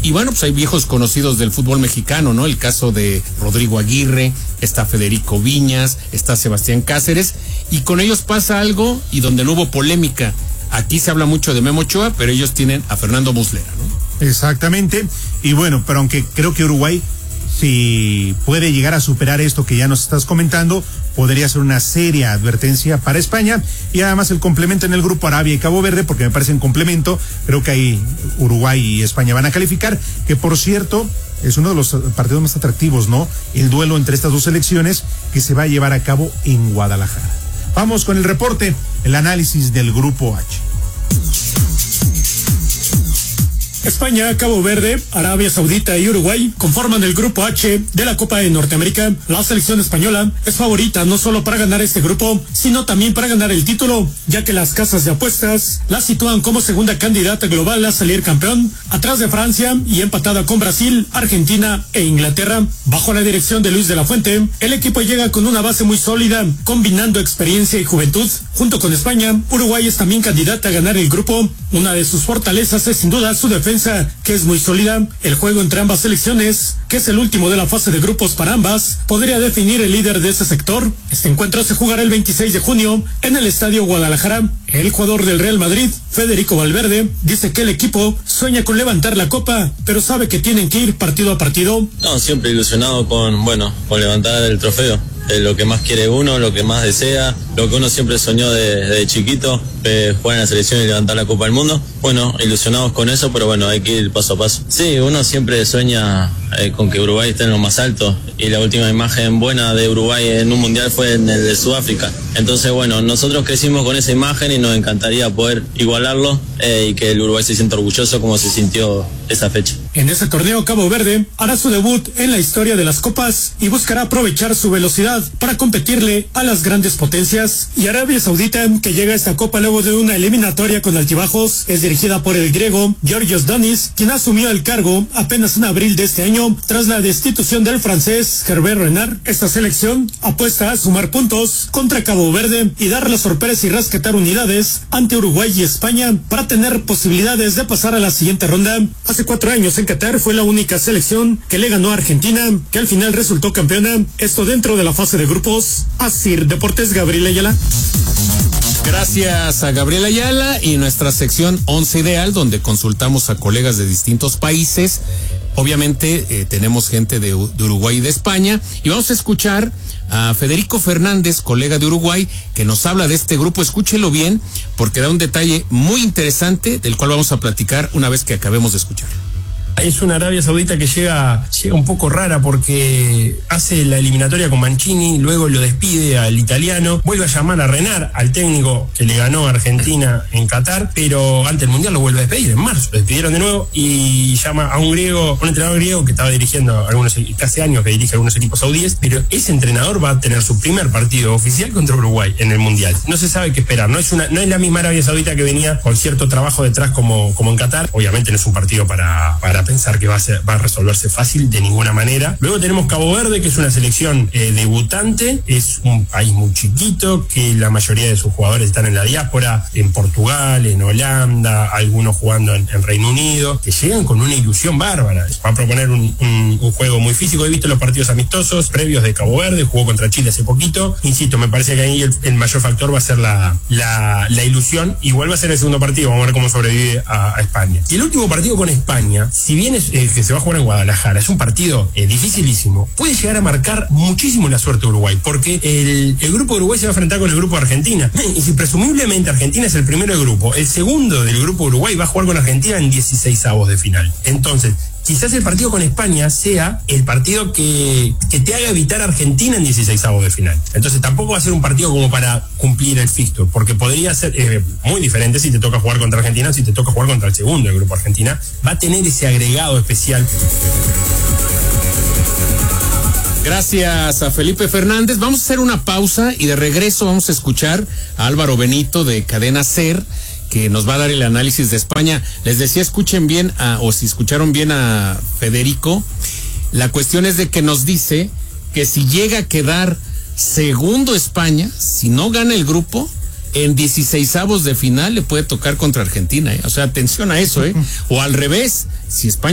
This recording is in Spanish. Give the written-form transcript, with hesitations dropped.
Y bueno, pues hay viejos conocidos del fútbol mexicano, ¿no? El caso de Rodrigo Aguirre, está Federico Viñas, está Sebastián Cáceres, y con ellos pasa algo y donde no hubo polémica. Aquí se habla mucho de Memo Ochoa, pero ellos tienen a Fernando Muslera, ¿no? Exactamente. Y bueno, pero aunque creo que Uruguay, si puede llegar a superar esto que ya nos estás comentando, podría ser una seria advertencia para España. Y además el complemento en el grupo Arabia y Cabo Verde, porque me parece un complemento, creo que ahí Uruguay y España van a calificar, que por cierto es uno de los partidos más atractivos, ¿no? El duelo entre estas dos selecciones que se va a llevar a cabo en Guadalajara. Vamos con el reporte, el análisis del grupo H. España, Cabo Verde, Arabia Saudita y Uruguay conforman el grupo H de la Copa de Norteamérica. La selección española es favorita no solo para ganar este grupo, sino también para ganar el título, ya que las casas de apuestas la sitúan como segunda candidata global a salir campeón, atrás de Francia y empatada con Brasil, Argentina e Inglaterra. Bajo la dirección de Luis de la Fuente, el equipo llega con una base muy sólida, combinando experiencia y juventud. Junto con España, Uruguay es también candidata a ganar el grupo. Una de sus fortalezas es sin duda su defensa, que es muy sólida. El juego entre ambas selecciones, que es el último de la fase de grupos para ambas, podría definir el líder de ese sector. Este encuentro se jugará el 26 de junio en el Estadio Guadalajara. El jugador del Real Madrid, Federico Valverde, dice que el equipo sueña con levantar la copa, pero sabe que tienen que ir partido a partido. No, siempre ilusionado con levantar el trofeo. Lo que más quiere uno, lo que más desea, lo que uno siempre soñó desde chiquito, jugar en la selección y levantar la Copa del Mundo. Bueno, ilusionados con eso, pero bueno, hay que ir paso a paso. Sí, uno siempre sueña con que Uruguay esté en lo más alto, y la última imagen buena de Uruguay en un mundial fue en el de Sudáfrica. Entonces, bueno, nosotros crecimos con esa imagen y nos encantaría poder igualarlo y que el Uruguay se sienta orgulloso como se sintió esa fecha. En ese torneo, Cabo Verde hará su debut en la historia de las copas y buscará aprovechar su velocidad para competirle a las grandes potencias. Y Arabia Saudita, que llega a esta copa luego de una eliminatoria con altibajos, es dirigida por el griego Georgios Danis, quien asumió el cargo apenas en abril de este año tras la destitución del francés Hervé Renard. Esta selección apuesta a sumar puntos contra Cabo Verde y dar la sorpresa y rescatar unidades ante Uruguay y España para tener posibilidades de pasar a la siguiente ronda. Hace 4 años en Qatar fue la única selección que le ganó a Argentina, que al final resultó campeona. Esto dentro de la fase de grupos. Asir Deportes, Gabriel Ayala. Gracias a Gabriel Ayala y nuestra sección 11 Ideal, donde consultamos a colegas de distintos países. Obviamente tenemos gente de Uruguay y de España, y vamos a escuchar a Federico Fernández, colega de Uruguay, que nos habla de este grupo. Escúchelo bien, porque da un detalle muy interesante del cual vamos a platicar una vez que acabemos de escucharlo. Es una Arabia Saudita que llega un poco rara porque hace la eliminatoria con Mancini, luego lo despide al italiano, vuelve a llamar a Renard, al técnico que le ganó a Argentina en Qatar, pero ante el Mundial lo vuelve a despedir en marzo. Lo despidieron de nuevo y llama a un entrenador griego que estaba dirigiendo casi años que dirige algunos equipos saudíes, pero ese entrenador va a tener su primer partido oficial contra Uruguay en el Mundial. No se sabe qué esperar, no es la misma Arabia Saudita que venía con cierto trabajo detrás como en Qatar. Obviamente no es un partido para pensar que va a resolverse fácil de ninguna manera. Luego tenemos Cabo Verde, que es una selección debutante, es un país muy chiquito, que la mayoría de sus jugadores están en la diáspora, en Portugal, en Holanda, algunos jugando en Reino Unido, que llegan con una ilusión bárbara. Va a proponer un juego muy físico. He visto los partidos amistosos previos de Cabo Verde, jugó contra Chile hace poquito. Insisto, me parece que ahí el mayor factor va a ser la ilusión, y vuelve a ser el segundo partido. Vamos a ver cómo sobrevive a España. Y el último partido con España, si bien es que se va a jugar en Guadalajara, es un partido dificilísimo, puede llegar a marcar muchísimo la suerte de Uruguay, porque el grupo de Uruguay se va a enfrentar con el grupo de Argentina, y si presumiblemente Argentina es el primero del grupo, el segundo del grupo de Uruguay va a jugar con Argentina en 16avos de final. Entonces quizás el partido con España sea el partido que te haga evitar a Argentina en 16avos de final. Entonces tampoco va a ser un partido como para cumplir el fixture, porque podría ser muy diferente si te toca jugar contra Argentina o si te toca jugar contra el segundo del grupo Argentina. Va a tener ese agregado especial. Gracias a Felipe Fernández. Vamos a hacer una pausa y de regreso vamos a escuchar a Álvaro Benito de Cadena SER, que nos va a dar el análisis de España. Les decía, escuchen bien, o si escucharon bien a Federico, la cuestión es de que nos dice que si llega a quedar segundo España, si no gana el grupo, en 16avos de final le puede tocar contra Argentina, O sea, atención a eso, O al revés, si España